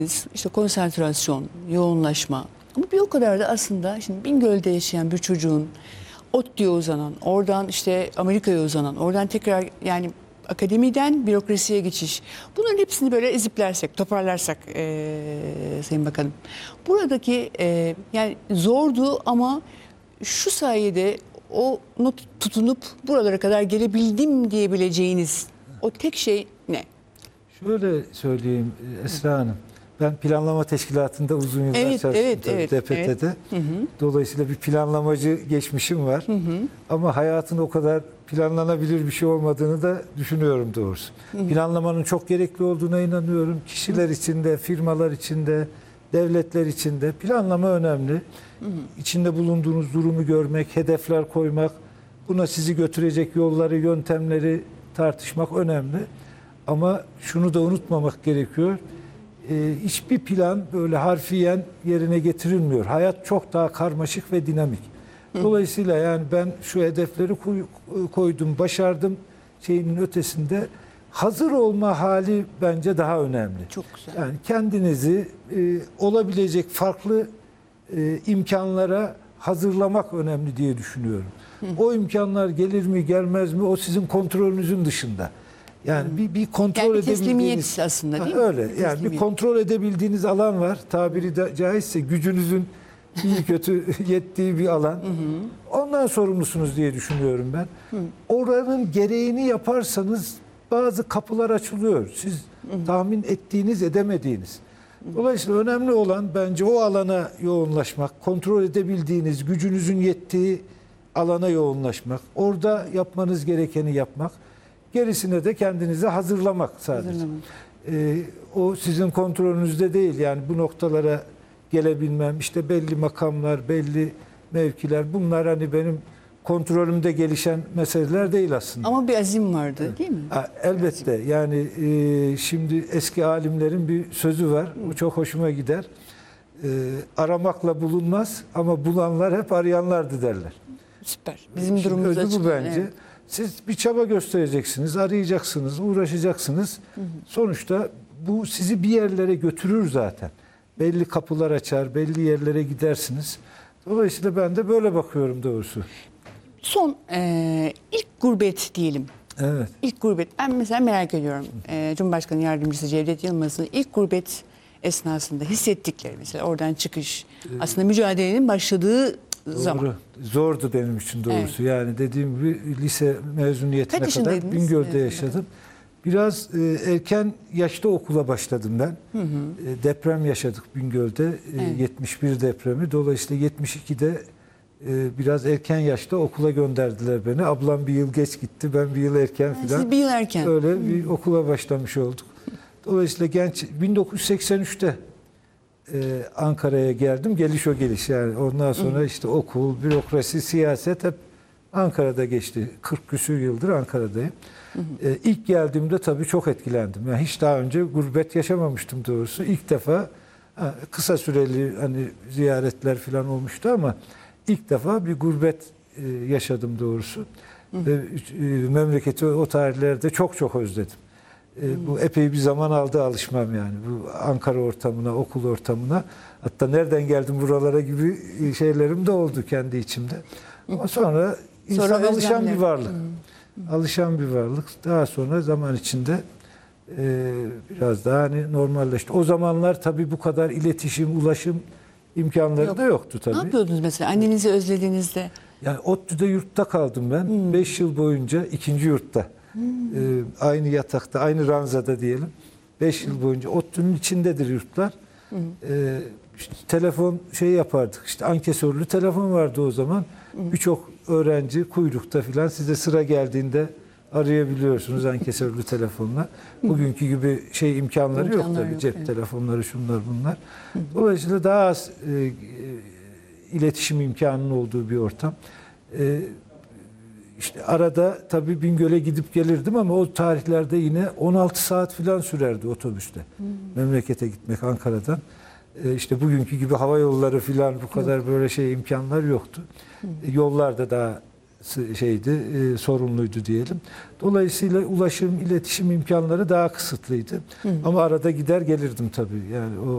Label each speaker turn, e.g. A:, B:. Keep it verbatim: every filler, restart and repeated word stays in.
A: İşte konsantrasyon, yoğunlaşma. Ama bir o kadar da aslında şimdi Bingöl'de yaşayan bir çocuğun ODTÜ'ye uzanan, oradan işte Amerika'ya uzanan, oradan tekrar yani akademiden bürokrasiye geçiş. Bunların hepsini böyle eziplersek, toparlarsak ee, Sayın Bakanım. Buradaki ee, yani zordu ama şu sayede o not tutunup buralara kadar gelebildim diyebileceğiniz o tek şey ne?
B: Şöyle söyleyeyim Esra Hanım. Ben planlama teşkilatında uzun yıllar
A: Evet,
B: çalıştım
A: evet, evet,
B: D P T'de.
A: evet. Hı hı.
B: Dolayısıyla bir planlamacı geçmişim var. Hı hı. Ama hayatın o kadar planlanabilir bir şey olmadığını da düşünüyorum doğrusu. Hı hı. Planlamanın çok gerekli olduğuna inanıyorum. Kişiler hı. içinde, firmalar içinde, devletler içinde planlama önemli. Hı hı. İçinde bulunduğunuz durumu görmek, hedefler koymak, buna sizi götürecek yolları, yöntemleri tartışmak önemli. Ama şunu da unutmamak gerekiyor. Ee, hiçbir plan böyle harfiyen yerine getirilmiyor. Hayat çok daha karmaşık ve dinamik. Dolayısıyla yani ben şu hedefleri koydum, başardım şeyinin ötesinde hazır olma hali bence daha önemli.
A: Çok güzel.
B: Yani kendinizi e, olabilecek farklı e, imkanlara hazırlamak önemli diye düşünüyorum. Hı. O imkanlar gelir mi gelmez mi o sizin kontrolünüzün dışında. Yani bir, bir kontrol
A: yani
B: edebildiğiniz
A: aslında değil
B: ha,
A: mi?
B: öyle. Yani teslimiyet. Bir kontrol edebildiğiniz alan var. Tabiri de caizse gücünüzün iyi kötü yettiği bir alan. Hı hı. Ondan sorumlusunuz diye düşünüyorum ben. Hı. Oranın gereğini yaparsanız bazı kapılar açılıyor. Siz hı hı. tahmin ettiğiniz, edemediğiniz. Dolayısıyla önemli olan bence o alana yoğunlaşmak, kontrol edebildiğiniz, gücünüzün yettiği alana yoğunlaşmak, orada yapmanız gerekeni yapmak. Gerisine de kendinizi hazırlamak sadece. Ee, o sizin kontrolünüzde değil. Yani bu noktalara gelebilmem, işte belli makamlar, belli mevkiler, bunlar hani benim kontrolümde gelişen meseleler değil aslında.
A: Ama bir azim vardı evet. değil mi?
B: Ha, elbette. Yani e, şimdi eski alimlerin bir sözü var. Bu çok hoşuma gider. E, aramakla bulunmaz ama bulanlar hep arayanlardı derler.
A: Süper. Bizim
B: Şimdi
A: durumumuz
B: özü bu bence.
A: Evet.
B: Siz bir çaba göstereceksiniz, arayacaksınız, uğraşacaksınız. Hı hı. Sonuçta bu sizi bir yerlere götürür zaten. Belli kapılar açar, belli yerlere gidersiniz. Dolayısıyla ben de böyle bakıyorum doğrusu.
A: Son e, ilk gurbet diyelim.
B: Evet.
A: İlk gurbet. Ben mesela merak ediyorum. E, Cumhurbaşkanı Yardımcısı Cevdet Yılmaz'ın ilk gurbet esnasında hissettikleri mesela oradan çıkış. Aslında mücadelenin başladığı
B: Doğru.
A: zaman.
B: Zordu benim için doğrusu. Evet. Yani dediğim gibi lise mezuniyetine
A: Kaç
B: kadar Bingöl'de yaşadım. Biraz e, erken yaşta okula başladım ben. Hı hı. E, deprem yaşadık Bingöl'de. E, evet. yetmiş bir depremi. Dolayısıyla yetmiş ikide e, biraz erken yaşta okula gönderdiler beni. Ablam bir yıl geç gitti. Ben bir yıl erken filan.
A: Siz bir yıl erken.
B: Öyle hı. bir okula başlamış olduk. Dolayısıyla genç bin dokuz yüz seksen üçte Ee, Ankara'ya geldim. Geliş o geliş yani. Ondan sonra hı hı. işte okul, bürokrasi, siyaset hep Ankara'da geçti. kırk küsur yıldır Ankara'dayım. Hı hı. Ee, ilk geldiğimde tabii çok etkilendim. Yani hiç daha önce gurbet yaşamamıştım doğrusu. İlk defa ha, kısa süreli hani ziyaretler falan olmuştu ama ilk defa bir gurbet e, yaşadım doğrusu. Hı hı. Ve e, memleketi o tarihlerde çok çok özledim. E, bu epey bir zaman aldı alışmam yani. Bu Ankara ortamına, okul ortamına. Hatta nereden geldim buralara gibi şeylerim de oldu kendi içimde. Ama sonra insan sonra alışan bir varlık. Hı. Alışan bir varlık. Daha sonra zaman içinde e, biraz daha hani normalleşti. O zamanlar tabii bu kadar iletişim, ulaşım imkanları Yok. da yoktu tabii.
A: Ne yapıyordunuz mesela annenizi özlediğinizde?
B: Yani ODTÜ'de yurtta kaldım ben. beş yıl boyunca ikinci yurtta. Hmm. Ee, aynı yatakta, aynı ranzada diyelim. beş yıl boyunca ODTÜ'nün içindedir yurtlar. Hmm. Ee, işte telefon şey yapardık. İşte ankesörlü telefon vardı o zaman. Hmm. Birçok öğrenci kuyrukta filan size sıra geldiğinde arayabiliyorsunuz ankesörlü telefonla. Bugünkü gibi şey imkanları yok tabii. Yok, Cep evet. telefonları şunlar bunlar. Hmm. Dolayısıyla daha az e, e, iletişim imkanının olduğu bir ortam. E, İşte arada tabii Bingöl'e gidip gelirdim ama o tarihlerde yine on altı saat falan sürerdi otobüste. Hmm. Memlekete gitmek Ankara'dan. Ee, işte bugünkü gibi hava yolları falan bu kadar Yok. böyle şey imkanlar yoktu. Hmm. Yollar da daha şeydi, e, sorunluydu diyelim. Dolayısıyla ulaşım, iletişim imkanları daha kısıtlıydı. Hmm. Ama arada gider gelirdim tabii. Yani o